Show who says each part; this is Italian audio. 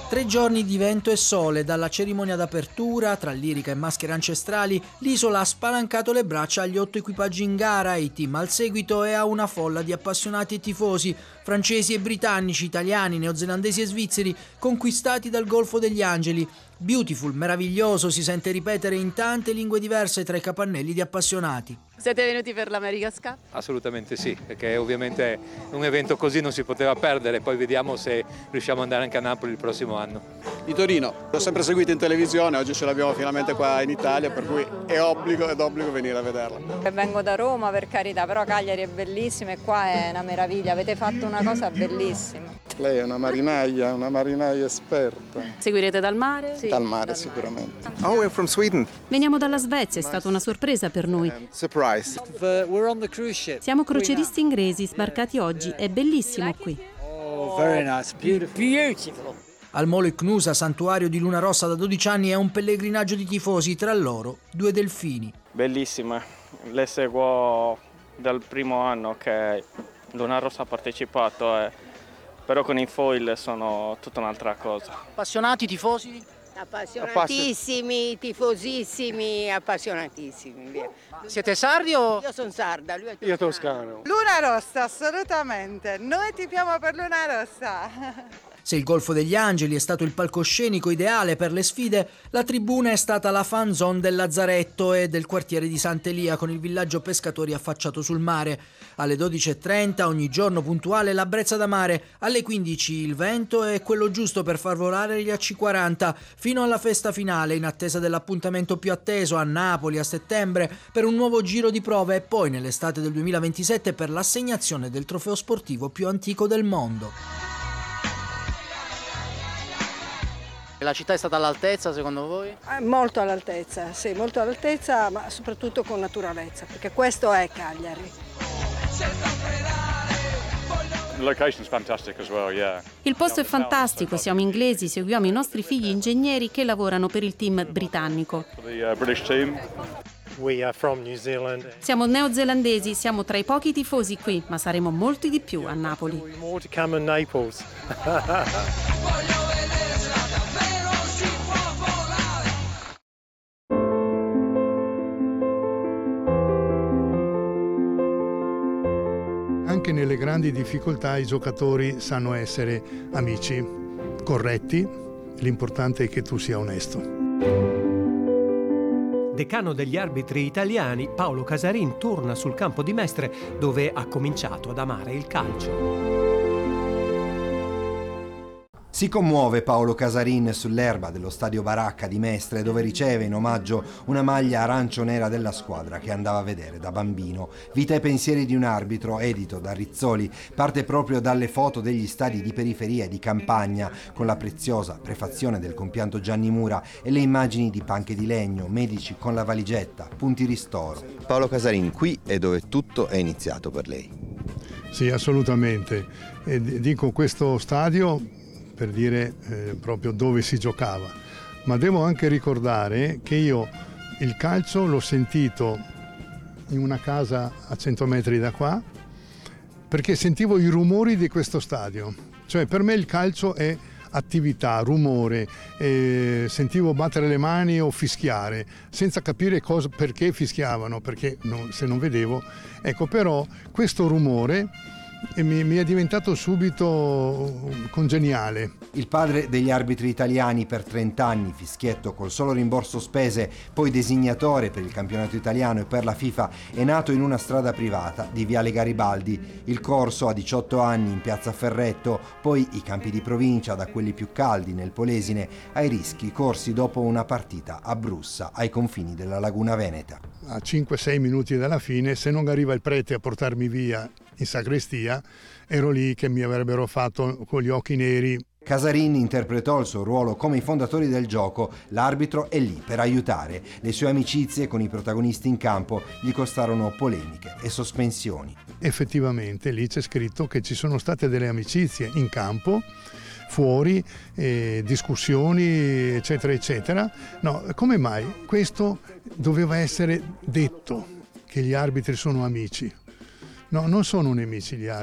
Speaker 1: 3 giorni di vento e sole, dalla cerimonia d'apertura, tra lirica e maschere ancestrali, l'isola ha spalancato le braccia agli 8 equipaggi in gara, ai team al seguito e a una folla di appassionati e tifosi, francesi e britannici, italiani, neozelandesi e svizzeri, conquistati dal Golfo degli Angeli. Beautiful, meraviglioso, si sente ripetere in tante lingue diverse tra i capannelli di appassionati.
Speaker 2: Siete venuti per l'America's Cup?
Speaker 3: Assolutamente sì, perché ovviamente un evento così non si poteva perdere, poi vediamo se riusciamo ad andare anche a Napoli il prossimo anno.
Speaker 4: Di Torino, l'ho sempre seguito in televisione, oggi ce l'abbiamo finalmente qua in Italia, per cui è d'obbligo venire a vederla.
Speaker 5: Vengo da Roma, per carità, però Cagliari è bellissima e qua è una meraviglia, avete fatto una cosa bellissima.
Speaker 6: Lei è una marinaia esperta.
Speaker 2: Seguirete dal mare?
Speaker 5: Sì,
Speaker 6: Dal mare sicuramente.
Speaker 7: Oh, we're from Sweden.
Speaker 8: Veniamo dalla Svezia, è stata una sorpresa per noi.
Speaker 7: Surprise.
Speaker 9: We're on the cruise ship.
Speaker 8: Siamo croceristi inglesi, sbarcati oggi, è bellissimo qui.
Speaker 9: Oh, very nice, beautiful.
Speaker 1: Al Molo Icnusa, santuario di Luna Rossa da 12 anni, è un pellegrinaggio di tifosi, tra loro 2 delfini.
Speaker 10: Bellissima, le seguo dal primo anno che Luna Rossa ha partecipato, però con i foil sono tutta un'altra cosa.
Speaker 2: Appassionati, tifosi?
Speaker 11: Appassionatissimi, tifosissimi, appassionatissimi. Via.
Speaker 2: Siete sardi o?
Speaker 11: Io sono sarda, lui è toscano.
Speaker 6: Io toscano.
Speaker 12: Luna Rossa, assolutamente. Noi tifiamo per Luna Rossa.
Speaker 1: Se il Golfo degli Angeli è stato il palcoscenico ideale per le sfide, la tribuna è stata la fan zone del Lazzaretto e del quartiere di Sant'Elia, con il villaggio pescatori affacciato sul mare. Alle 12:30 ogni giorno puntuale la brezza da mare, alle 15 il vento è quello giusto per far volare gli AC40 fino alla festa finale, in attesa dell'appuntamento più atteso a Napoli a settembre per un nuovo giro di prove e poi nell'estate del 2027 per l'assegnazione del trofeo sportivo più antico del mondo.
Speaker 2: La città è stata all'altezza secondo voi?
Speaker 5: Molto all'altezza, sì, molto all'altezza, ma soprattutto con naturalezza, perché questo è Cagliari.
Speaker 8: Il posto è fantastico, siamo inglesi, seguiamo i nostri figli ingegneri che lavorano per il team britannico. Siamo neozelandesi, siamo tra i pochi tifosi qui, ma saremo molti di più a Napoli.
Speaker 13: Anche nelle grandi difficoltà i giocatori sanno essere amici, corretti, l'importante è che tu sia onesto.
Speaker 14: Decano degli arbitri italiani, Paolo Casarin torna sul campo di Mestre dove ha cominciato ad amare il calcio.
Speaker 15: Si commuove Paolo Casarin sull'erba dello stadio Baracca di Mestre, dove riceve in omaggio una maglia arancio-nera della squadra che andava a vedere da bambino. Vita e pensieri di un arbitro, edito da Rizzoli, parte proprio dalle foto degli stadi di periferia e di campagna, con la preziosa prefazione del compianto Gianni Mura e le immagini di panche di legno, medici con la valigetta, punti ristoro.
Speaker 7: Paolo Casarin, qui è dove tutto è iniziato per lei.
Speaker 13: Sì, assolutamente. E dico questo stadio per dire proprio dove si giocava, ma devo anche ricordare che io il calcio l'ho sentito in una casa a 100 metri da qua, perché sentivo i rumori di questo stadio. Cioè per me il calcio è attività, rumore, sentivo battere le mani o fischiare senza capire perché fischiavano, perché se non vedevo, ecco, però questo rumore mi è diventato subito congeniale.
Speaker 15: Il padre degli arbitri italiani per 30 anni, fischietto col solo rimborso spese, poi designatore per il campionato italiano e per la FIFA, è nato in una strada privata di Viale Garibaldi. Il corso a 18 anni in piazza Ferretto, poi i campi di provincia, da quelli più caldi nel Polesine ai rischi corsi dopo una partita a Brussa, ai confini della Laguna Veneta.
Speaker 13: A 5-6 minuti dalla fine, se non arriva il prete a portarmi via in sacrestia, ero lì che mi avrebbero fatto con gli occhi neri.
Speaker 15: Casarin interpretò il suo ruolo come i fondatori del gioco, l'arbitro è lì per aiutare. Le sue amicizie con i protagonisti in campo gli costarono polemiche e sospensioni.
Speaker 13: Effettivamente lì c'è scritto che ci sono state delle amicizie in campo, fuori, discussioni, eccetera, eccetera. No, come mai? Questo doveva essere detto, che gli arbitri sono amici. No, non sono nemici gli arbitri.